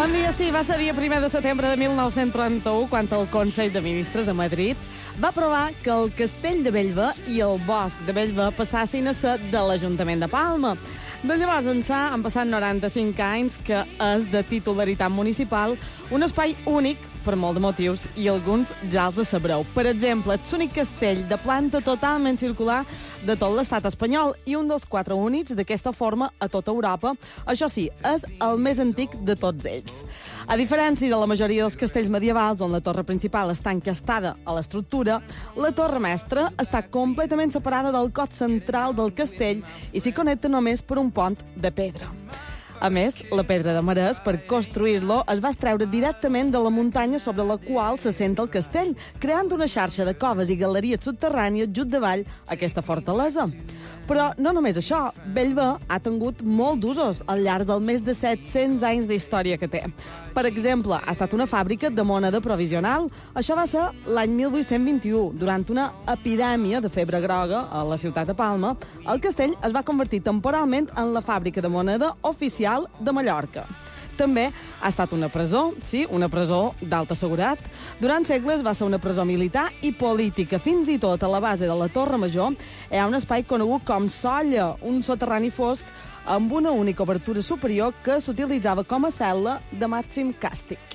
Bon dia, sí, va ser dia 1 de setembre de 1931 quan el Consell de Ministres a Madrid va aprovar que el Castell de Bellver i el Bosc de Bellver passassin a ser de l'Ajuntament de Palma. De llavors ençà han passat 95 anys que és de titularitat municipal, un espai únic per molt de motius, i alguns ja els sabreu. Per exemple, és l'únic castell de planta totalment circular de tot l'estat espanyol i un dels 4 únics d'aquesta forma a tota Europa. Això sí, és el més antic de tots ells. A diferència de la majoria dels castells medievals, on la torre principal està encastada a l'estructura, la torre mestra està completament separada del cos central del castell i s'hi connecta només per un pont de pedra. A més, la pedra de marès, per construir-lo, es va extreure directament de la muntanya sobre la qual s'assenta el castell, creant una xarxa de coves i galeries subterrànies just davall aquesta fortalesa. Però no només això, Bellver ha tingut molt d'usos al llarg dels més de 700 anys d'història que té. Per exemple, ha estat una fàbrica de moneda provisional. Això va ser l'any 1821, durant una epidèmia de febre groga a la ciutat de Palma. El castell es va convertir temporalment en la fàbrica de moneda oficial de Mallorca. També ha estat una presó, sí, una presó d'alta seguretat. Durant segles va ser una presó militar i política. Fins i tot a la base de la Torre Major hi ha un espai conegut com Solla, un soterrani fosc amb una única obertura superior que s'utilitzava com a cel·la de màxim càstig.